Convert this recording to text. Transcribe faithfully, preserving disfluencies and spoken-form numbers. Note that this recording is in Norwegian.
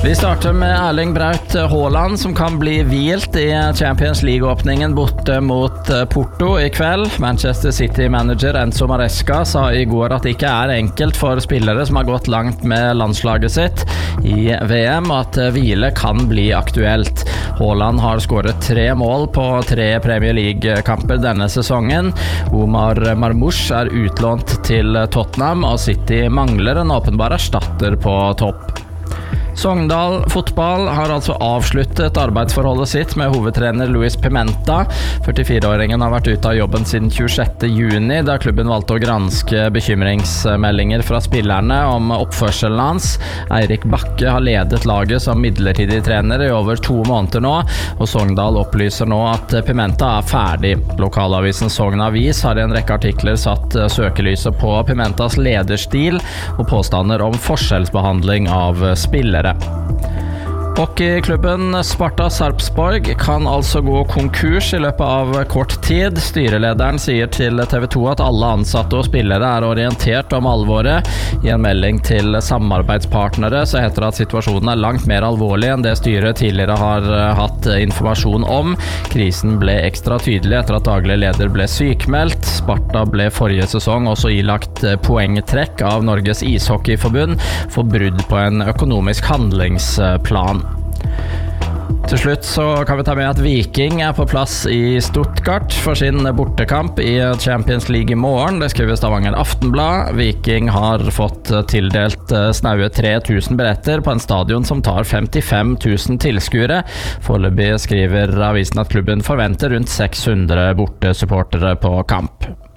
Vi starter med Erling Braut Haaland, som kan bli hvilt i Champions League-åpningen borte mot Porto i kveld. Manchester City-manager Enzo Maresca sa i går at det ikke er enkelt for spillere som har gått langt med landslaget sitt i V M, at hvile kan bli aktuelt. Haaland har skåret tre mål på tre Premier League-kamper denne sesongen. Omar Marmoush er utlånt til Tottenham, og City mangler en åpenbar erstatter på topp. Sogndal fotball har altså avsluttet arbeidsforholdet sitt med hovedtrener Luis Pimenta. førtifire-åringen har vært ute av jobben siden tjuesjette juni, da klubben valgte å granske bekymringsmeldinger fra spillerne om oppførselen hans. Eirik Bakke har ledet laget som midlertidig trener i over to måneder nå, og Sogndal opplyser nå at Pimenta er ferdig. Lokalavisen Sogn Avis har i en rekke artikler satt søkelyset på Pimentas lederstil og påstander om forskjellsbehandling av spillere. Hockeyklubben Sparta Sarpsborg kan altså gå konkurs i løpet av kort tid. Styrelederen sier til T V to at alle ansatte og spillere er orientert om alvoret. I en melding til samarbeidspartnere så heter det at situasjonen er langt mer alvorlig enn det styret tidligere har hatt informasjon om. Krisen ble ekstra tydelig etter at daglig leder ble sykmeldt. Sparta ble forrige sesong også ilagt poengtrekk av Norges ishockeyforbund for brudd på en økonomisk handlingsplan. Til slutt så kan vi ta med at Viking er på plass i Stuttgart for sin bortekamp i Champions League i morgen. Det skriver Stavanger Aftenblad. Viking har fått tildelt snaue tre tusen billetter på en stadion som tar femtifem tusen tilskuere. Foreløpig skriver avisen at klubben forventer rundt seks hundre bortesupportere på kamp.